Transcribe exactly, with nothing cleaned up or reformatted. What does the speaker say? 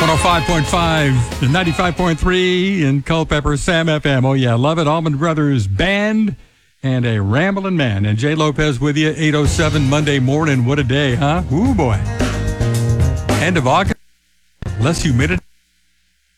one oh five point five and ninety-five point three in Culpeper, Sam F M. Oh, yeah, love it. Allman Brothers Band and a Ramblin' Man. And Jay Lopez with you, eight oh seven Monday morning. What a day, huh? Ooh, boy. End of August. Less humidity.